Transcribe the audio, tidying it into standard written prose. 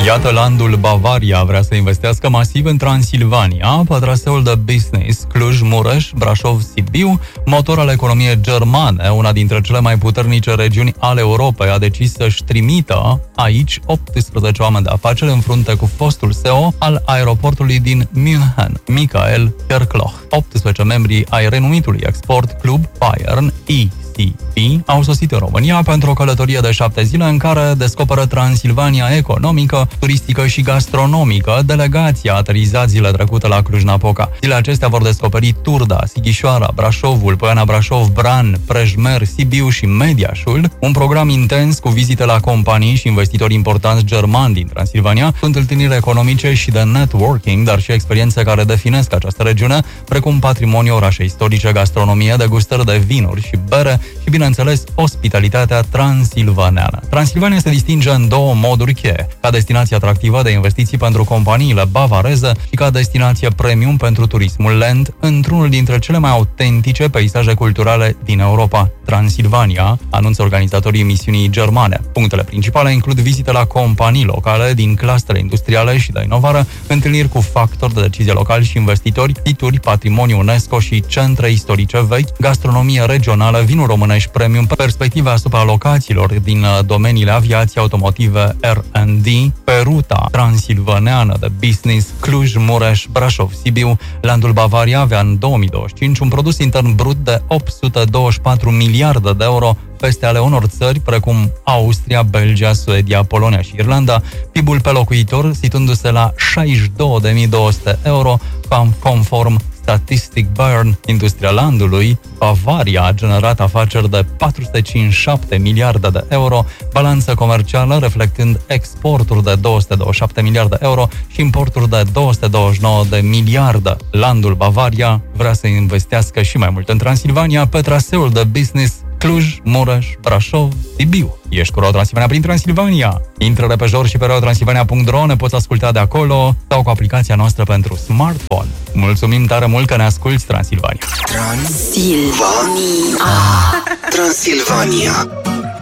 Iată, landul Bavaria vrea să investească masiv în Transilvania, pe traseul de business Cluj-Mureș, Brașov-Sibiu. Motor al economiei germane, una dintre cele mai puternice regiuni ale Europei, a decis să-și trimită aici 18 oameni de afaceri în frunte cu fostul CEO al aeroportului din München, Michael Kerkloch. 18 membri ai renumitului export club Bayern au sosit în România pentru o călătorie de 7 zile în care descoperă Transilvania economică, turistică și gastronomică. Delegația a aterizat zile trecute la Cluj-Napoca. Zilele acestea vor descoperi Turda, Sighișoara, Brașovul, Poiana Brașov, Bran, Prejmer, Sibiu și Mediașul. Un program intens cu vizite la companii și investitori importanți germani din Transilvania. Sunt întâlniri economice și de networking, dar și experiențe care definesc această regiune, precum patrimoniu, orașe istorice, gastronomie, degustări de vinuri și bere și, bineînțeles, ospitalitatea transilvaneană. Transilvania se distinge în două moduri cheie: ca destinație atractivă de investiții pentru companiile bavareze și ca destinație premium pentru turismul lent, într-unul dintre cele mai autentice peisaje culturale din Europa. Transilvania, anunță organizatorii misiunii germane. Punctele principale includ vizite la companii locale din clustere industriale și de inovare, întâlniri cu factori de decizie locali și investitori, situri, patrimoniu UNESCO și centre istorice vechi, gastronomie regională, vinuri românești premium, perspective asupra locațiilor din domeniile aviației, automotive, R&D, pe ruta transilvaneană de business Cluj-Mureș, Brașov-Sibiu. Landul Bavaria avea în 2025 un produs intern brut de 824 miliarde de euro, peste ale unor țări precum Austria, Belgia, Suedia, Polonia și Irlanda, PIB-ul pe locuitor situându-se la 62.200 euro, conform Statistic Bayern. Industria landului Bavaria a generat afaceri de 457 miliarde de euro, balanță comercială reflectând exporturi de 227 miliarde de euro și importuri de 229 de miliarde. Landul Bavaria vrea să investească și mai mult în Transilvania pe traseul de business Cluj, Mureș, Brașov, Sibiu. Ești cu Road Transilvania prin Transilvania? Intră repejor și pe roadtransilvania.ro, ne poți asculta de acolo sau cu aplicația noastră pentru smartphone. Mulțumim tare mult că ne asculti, Transilvania! Transilvania.